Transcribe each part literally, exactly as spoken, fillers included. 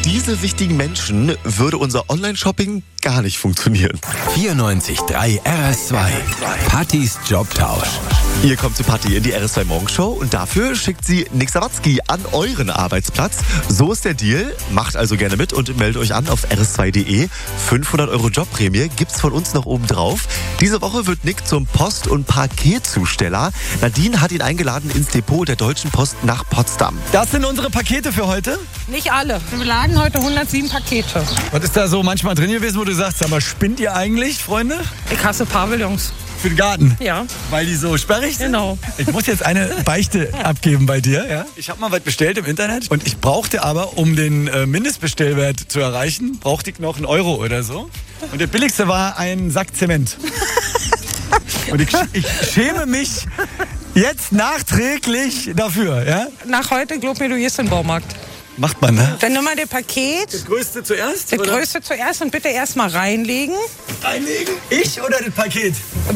diese wichtigen Menschen würde unser Online-Shopping gar nicht funktionieren. vierundneunzig Komma drei R S zwei. Pattys Jobtausch. Ihr kommt zu Patti in die R S zwei Morgenshow und dafür schickt sie Nick Sawatzki an euren Arbeitsplatz. So ist der Deal. Macht also gerne mit und meldet euch an auf r s zwei punkt de. fünfhundert Euro Jobprämie gibt's von uns noch oben drauf. Diese Woche wird Nick zum Post- und Paketzusteller. Nadine hat ihn eingeladen ins Depot der Deutschen Post nach Potsdam. Das sind unsere Pakete für heute. Nicht alle. Wir laden heute hundertsieben Pakete. Was ist da so manchmal drin gewesen, wo du sagst, aber spinnt ihr eigentlich, Freunde? Ich hasse Pavillons. Für den Garten? Ja. Weil die so sperrig sind? Genau. Ich muss jetzt eine Beichte abgeben bei dir. Ja? Ich habe mal was bestellt im Internet und ich brauchte aber, um den äh, Mindestbestellwert zu erreichen, brauchte ich noch einen Euro oder so. Und der billigste war ein Sack Zement. Und ich, ich schäme mich jetzt nachträglich dafür. Ja? Nach heute, glaub mir, du gehst in den Baumarkt. Macht man, ne? Dann nimm mal das Paket. Das Größte zuerst? Das oder? Größte zuerst und bitte erstmal reinlegen. Reinlegen? Ich oder das Paket?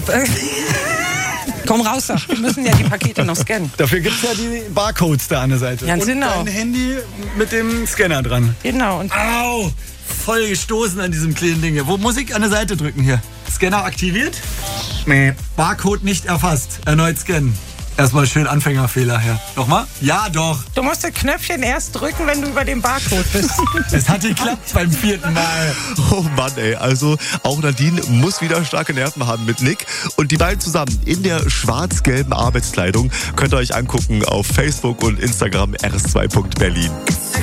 Komm raus da. Wir müssen ja die Pakete noch scannen. Dafür gibt es ja die Barcodes da an der Seite. Ganz und genau. dein Handy mit dem Scanner dran. Genau. Und Au! Voll gestoßen an diesem kleinen Ding hier. Wo muss ich an der Seite drücken hier? Scanner aktiviert? Nee. Barcode nicht erfasst. Erneut scannen. Erstmal schön Anfängerfehler her. Nochmal? Ja, doch. du musst das Knöpfchen erst drücken, wenn du über den Barcode bist. Es hat geklappt beim vierten Mal. Oh Mann, ey. Also auch Nadine muss wieder starke Nerven haben mit Nick. Und die beiden zusammen in der schwarz-gelben Arbeitskleidung könnt ihr euch angucken auf Facebook und Instagram r s zwei punkt berlin.